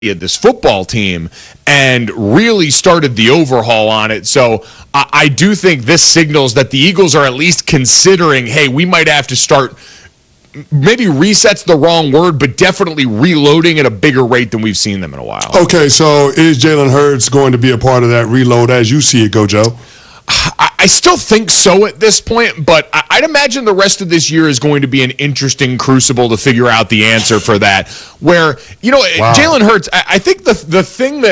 this football team and really started the overhaul on it. So I do think this signals that the Eagles are at least considering, hey, we might have to start, maybe reset's the wrong word, but definitely reloading at a bigger rate than we've seen them in a while. Okay, so is Jalen Hurts going to be a part of that reload as you see it, Gojo? I still think so at this point, but I'd imagine the rest of this year is going to be an interesting crucible to figure out the answer for that. Where, wow. Jalen Hurts, I think the thing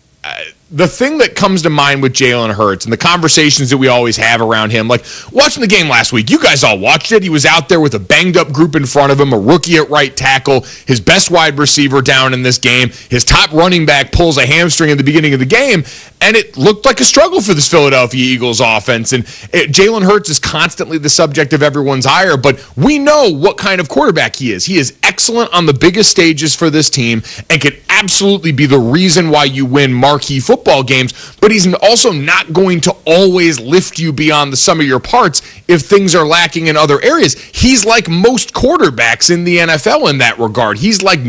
that comes to mind with Jalen Hurts and the conversations that we always have around him, like watching the game last week, you guys all watched it. He was out there with a banged-up group in front of him, a rookie at right tackle, his best wide receiver down in this game. His top running back pulls a hamstring at the beginning of the game, and it looked like a struggle for this Philadelphia Eagles offense. And Jalen Hurts is constantly the subject of everyone's ire, but we know what kind of quarterback he is. He is excellent on the biggest stages for this team and can absolutely be the reason why you win marquee football games, but he's also not going to always lift you beyond the sum of your parts if things are lacking in other areas. He's like most quarterbacks in the NFL in that regard. He's like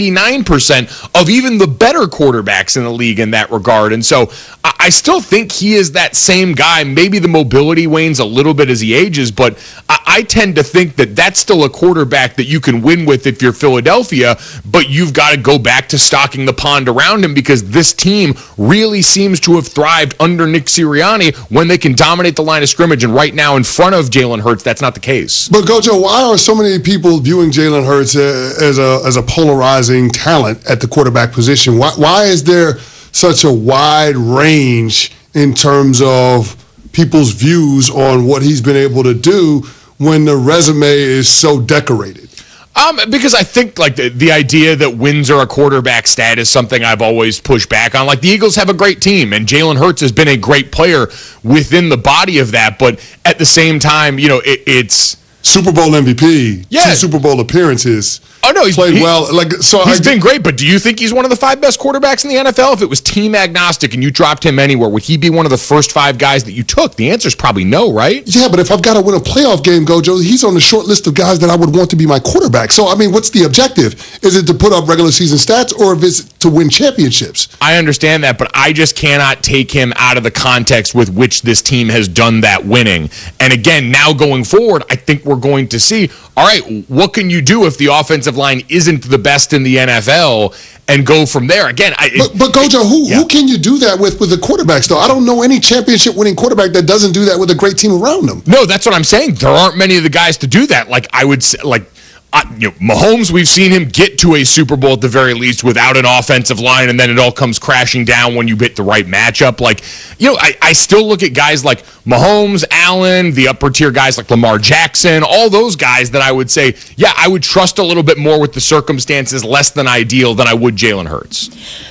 99% of even the better quarterbacks in the league in that regard. And so I still think he is that same guy. Maybe the mobility wanes a little bit as he ages, but I tend to think that that's still a quarterback that you can win with if you're Philadelphia, but you've got to go back to stocking the pond around him because this team really seems to have thrived under Nick Sirianni when they can dominate the line of scrimmage, and right now in front of Jalen Hurts, that's not the case. But Gojo, why are so many people viewing Jalen Hurts as a polarizing talent at the quarterback position? Why is there such a wide range in terms of people's views on what he's been able to do when the resume is so decorated? Because I think like the idea that wins are a quarterback stat is something I've always pushed back on. Like the Eagles have a great team, and Jalen Hurts has been a great player within the body of that. But at the same time, it's Super Bowl MVP, yeah. 2 Super Bowl appearances. Oh no, he's played well. He's been great, but do you think he's one of the 5 best quarterbacks in the NFL? If it was team agnostic and you dropped him anywhere, would he be one of the first 5 guys that you took? The answer is probably no, right? Yeah, but if I've got to win a playoff game, Gojo, he's on the short list of guys that I would want to be my quarterback. So, I mean, what's the objective? Is it to put up regular season stats, or is it to win championships? I understand that, but I just cannot take him out of the context with which this team has done that winning. And again, now going forward, I think we're going to see, all right, what can you do if the offensive line isn't the best in the NFL, and go from there? Again, but Gojo, who can you do that with the quarterbacks, though? I don't know any championship-winning quarterback that doesn't do that with a great team around them. No, that's what I'm saying. There aren't many of the guys to do that. Like I would say, Mahomes, we've seen him get to a Super Bowl at the very least without an offensive line, and then it all comes crashing down when you hit the right matchup. I still look at guys like Mahomes, Allen, the upper tier guys like Lamar Jackson, all those guys that I would say, yeah, I would trust a little bit more with the circumstances less than ideal than I would Jalen Hurts.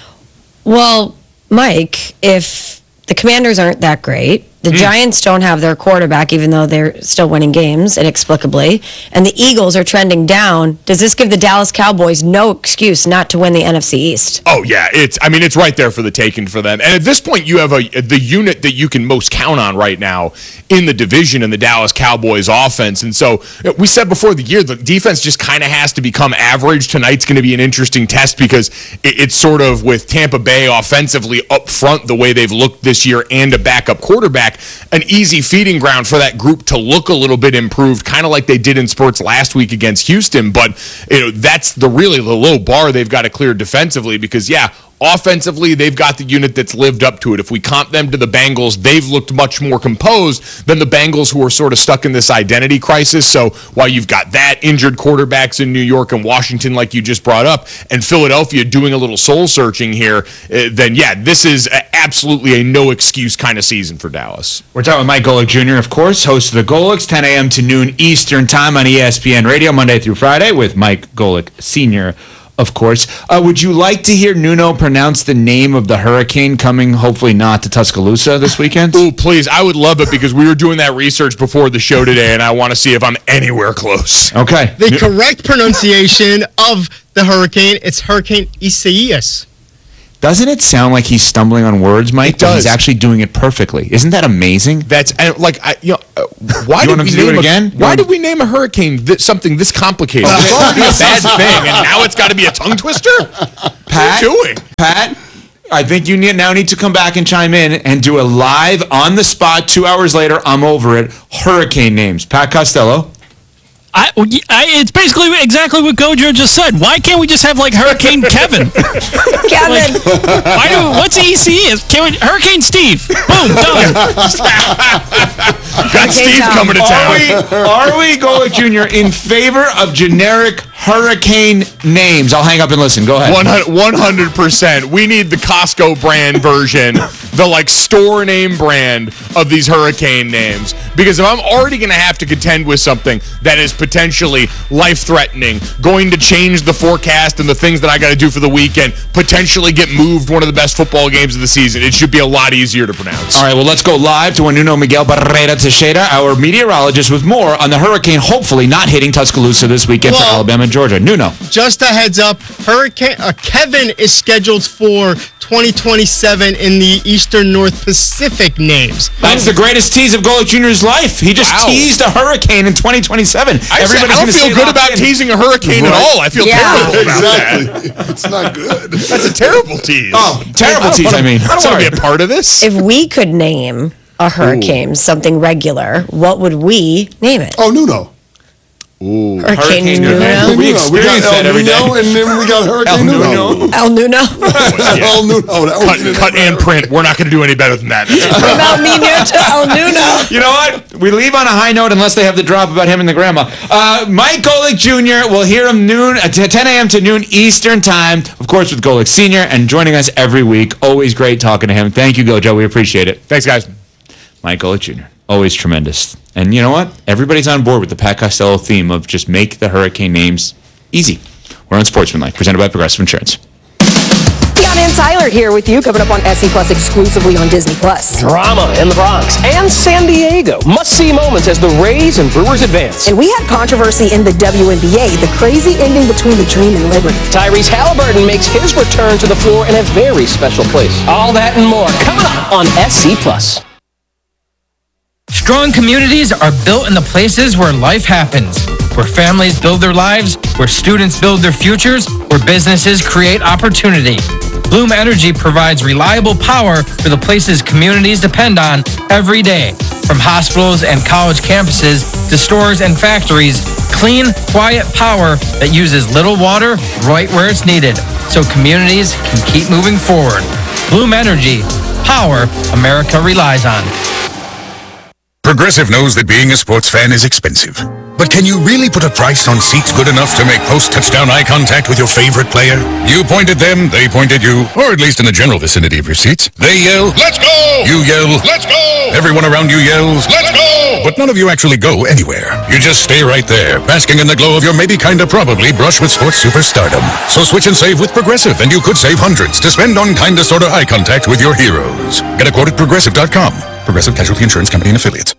Well, Mike, if the Commanders aren't that great, the Giants don't have their quarterback, even though they're still winning games, inexplicably, and the Eagles are trending down, does this give the Dallas Cowboys no excuse not to win the NFC East? Oh, yeah. It's right there for the taking for them. And at this point, you have the unit that you can most count on right now in the division in the Dallas Cowboys offense. And so we said before the year, the defense just kind of has to become average. Tonight's going to be an interesting test because it's sort of with Tampa Bay offensively up front the way they've looked this year and a backup quarterback, an easy feeding ground for that group to look a little bit improved, kind of like they did in spurts last week against Houston. But that's the low bar they've got to clear defensively because, yeah, offensively, they've got the unit that's lived up to it. If we comp them to the Bengals, they've looked much more composed than the Bengals, who are sort of stuck in this identity crisis. So while you've got that, injured quarterbacks in New York and Washington, like you just brought up, and Philadelphia doing a little soul searching here, then yeah, this is absolutely a no excuse kind of season for Dallas. We're talking with Mike Golic Jr., of course, host of the Golics, 10 a.m. to noon Eastern time on ESPN Radio, Monday through Friday, with Mike Golic Sr., of course. Would you like to hear Nuno pronounce the name of the hurricane coming, hopefully not, to Tuscaloosa this weekend? Oh, please. I would love it because we were doing that research before the show today, and I want to see if I'm anywhere close. Okay. The correct pronunciation of the hurricane, it's Hurricane Isaias. Doesn't it sound like he's stumbling on words, Mike? It does. He's actually doing it perfectly. Isn't that amazing? That's like why You did want him we to do name it again? Why did we name a hurricane something this complicated? It's already a bad thing, and now it's got to be a tongue twister. Pat, what are you doing? Pat, I think you now need to come back and chime in and do a live on the spot. 2 hours later, I'm over it. Hurricane names. Pat Costello. It's basically exactly what Gojo just said. Why can't we just have like Hurricane Kevin? Kevin. What's EC is? Hurricane Steve. Boom, done. Got Steve coming to town. Are we, Golic Jr., in favor of generic hurricane names? I'll hang up and listen. Go ahead. 100%. We need the Costco brand version, the like store name brand of these hurricane names. Because if I'm already going to have to contend with something that is potentially life-threatening, going to change the forecast and the things that I got to do for the weekend, potentially get moved one of the best football games of the season, it should be a lot easier to pronounce. All right, well, let's go live to Nuno Miguel Barrera Teixeira, our meteorologist, with more on the hurricane hopefully not hitting Tuscaloosa this weekend for Alabama and Georgia. Nuno. Just a heads up, Hurricane Kevin is scheduled for 2027 in the Eastern North Pacific names. That's the greatest tease of Golic Jr.'s life. He just teased a hurricane in 2027. I don't feel good about teasing a hurricane at all. I feel terrible about that. It's not good. That's a terrible tease. Oh, terrible tease, I mean. I don't want to be a part of this. If we could name a hurricane something regular, what would we name it? Oh, Nuno. Hurricane Nuno. We experience that every day. And then we got Hurricane Nuno. El Nuno. El Nuno. Cut and print. We're not going to do any better than that. From El Nino to El Nuno. You know what? We leave on a high note unless they have the drop about him and the grandma. Mike Golic Jr. We'll hear him 10 a.m. to noon Eastern time, of course, with Golic Sr. and joining us every week. Always great talking to him. Thank you, Gojo. We appreciate it. Thanks, guys. Mike Golic Jr. Always tremendous. And you know what? Everybody's on board with the Pat Costello theme of just make the hurricane names easy. We're on Sportsmanlike, presented by Progressive Insurance. Ann Tyler here with you, coming up on SC Plus exclusively on Disney Plus. Drama in the Bronx and San Diego. Must-see moments as the Rays and Brewers advance. And we had controversy in the WNBA, the crazy ending between the Dream and Liberty. Tyrese Halliburton makes his return to the floor in a very special place. All that and more coming up on SC Plus. Strong communities are built in the places where life happens, where families build their lives, where students build their futures, where businesses create opportunity. Bloom Energy provides reliable power for the places communities depend on every day. From hospitals and college campuses to stores and factories, clean, quiet power that uses little water right where it's needed, so communities can keep moving forward. Bloom Energy, power America relies on. Progressive knows that being a sports fan is expensive. But can you really put a price on seats good enough to make post-touchdown eye contact with your favorite player? You point at them, they point at you, or at least in the general vicinity of your seats. They yell, "Let's go!" You yell, "Let's go!" Everyone around you yells, "Let's go!" But none of you actually go anywhere. You just stay right there, basking in the glow of your maybe kinda probably brush with sports superstardom. So switch and save with Progressive, and you could save hundreds to spend on kinda sorta eye contact with your heroes. Get a quote at Progressive.com. Progressive Casualty Insurance Company and Affiliates.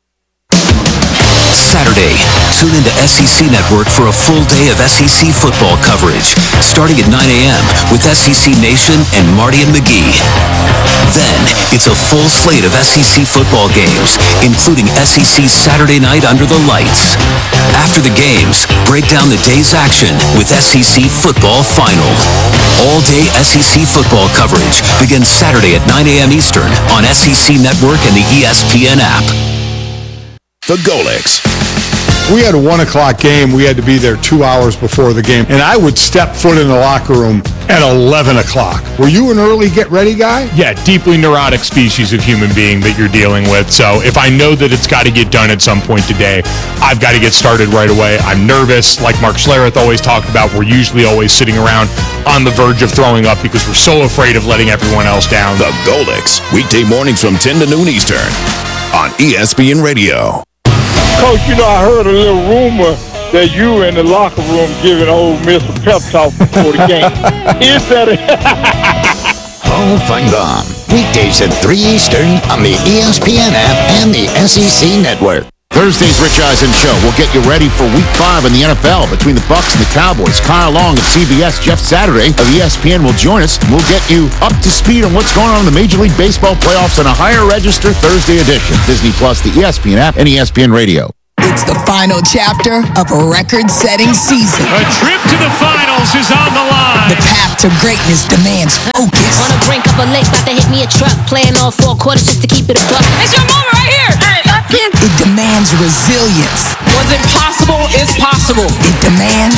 Saturday, tune into SEC Network for a full day of SEC football coverage, starting at 9 a.m. with SEC Nation and Marty and McGee. Then, it's a full slate of SEC football games, including SEC Saturday Night Under the Lights. After the games, break down the day's action with SEC Football Final. All-day SEC football coverage begins Saturday at 9 a.m. Eastern on SEC Network and the ESPN app. The Golics. We had a 1 o'clock game. We had to be there 2 hours before the game. And I would step foot in the locker room at 11 o'clock. Were you an early get-ready guy? Yeah, deeply neurotic species of human being that you're dealing with. So if I know that it's got to get done at some point today, I've got to get started right away. I'm nervous. Like Mark Schlereth always talked about, we're usually always sitting around on the verge of throwing up because we're so afraid of letting everyone else down. The Golics. Weekday mornings from 10 to noon Eastern on ESPN Radio. Coach, you know, I heard a little rumor that you were in the locker room giving Ole Miss a pep talk before the game. Is that it? Hall of Fun Bomb. Weekdays at 3 Eastern on the ESPN app and the SEC Network. Thursday's Rich Eisen Show will get you ready for Week 5 in the NFL between the Bucs and the Cowboys. Kyle Long of CBS, Jeff Saturday of ESPN will join us. We'll get you up to speed on what's going on in the Major League Baseball playoffs on a higher register Thursday edition. Disney Plus, the ESPN app, and ESPN Radio. It's the final chapter of a record-setting season. A trip to the finals is on the line. The path to greatness demands focus. On the brink of a lake, about to hit me a truck. Playing all 4 quarters just to keep it a buck. It's your moment right here. It demands resilience. Was it possible? It's possible. It demands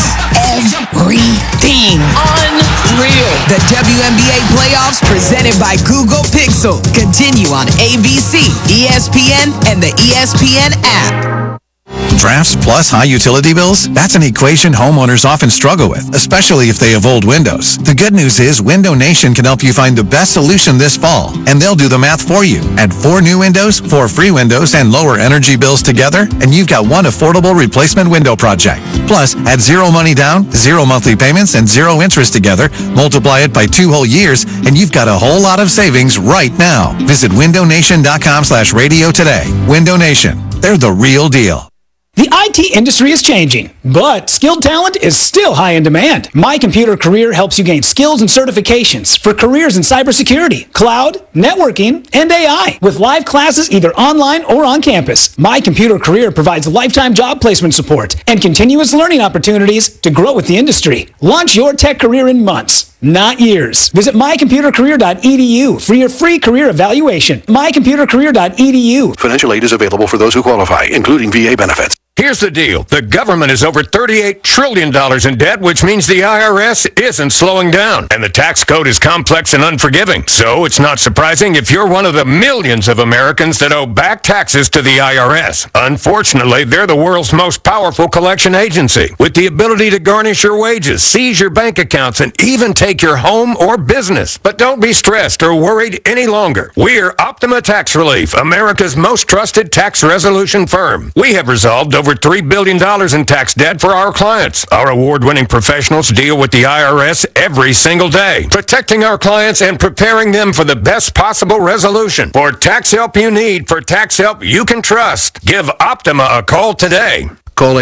everything. Unreal. The WNBA playoffs presented by Google Pixel continue on ABC, ESPN, and the ESPN app. Drafts plus high utility bills? That's an equation homeowners often struggle with, especially if they have old windows. The good news is Window Nation can help you find the best solution this fall, and they'll do the math for you. Add 4 new windows, 4 free windows, and lower energy bills together, and you've got one affordable replacement window project. Plus, add 0 money down, 0 monthly payments, and 0 interest together, multiply it by 2 whole years, and you've got a whole lot of savings right now. Visit windownation.com/radio today. Window Nation. They're the real deal. The IT industry is changing, but skilled talent is still high in demand. My Computer Career helps you gain skills and certifications for careers in cybersecurity, cloud, networking, and AI, with live classes either online or on campus. My Computer Career provides lifetime job placement support and continuous learning opportunities to grow with the industry. Launch your tech career in months, not years. Visit mycomputercareer.edu for your free career evaluation. mycomputercareer.edu. Financial aid is available for those who qualify, including VA benefits. Here's the deal. The government is over $38 trillion in debt, which means the IRS isn't slowing down. And the tax code is complex and unforgiving. So it's not surprising if you're one of the millions of Americans that owe back taxes to the IRS. Unfortunately, they're the world's most powerful collection agency, with the ability to garnish your wages, seize your bank accounts, and even take your home or business. But don't be stressed or worried any longer. We're Optima Tax Relief, America's most trusted tax resolution firm. We have resolved over $3 billion in tax debt for our clients. Our award-winning professionals deal with the IRS every single day, protecting our clients and preparing them for the best possible resolution. For tax help you need, for tax help you can trust, give Optima a call today. Call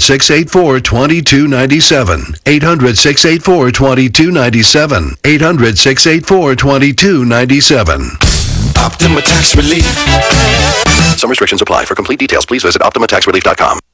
800-684-2297. 800-684-2297. 800-684-2297. Optima Tax Relief. Some restrictions apply. For complete details, please visit OptimaTaxRelief.com.